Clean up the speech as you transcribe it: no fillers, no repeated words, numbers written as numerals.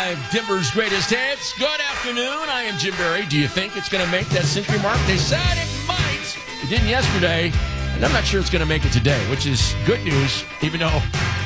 101.5, Denver's greatest hits. Good afternoon. I am Jim Berry. Do you think it's going to make that century mark? They said it might. It didn't yesterday, and I'm not sure it's going to make it today, which is good news, even though